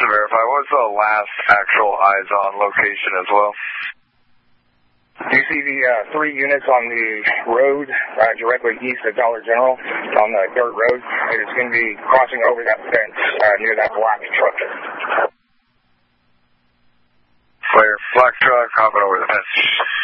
to verify, what's the last actual eyes-on location as well? You see the 3 units on the road directly east of Dollar General on the dirt road. It's going to be crossing over that fence near that black truck. Clear. Black truck, hopping over the fence.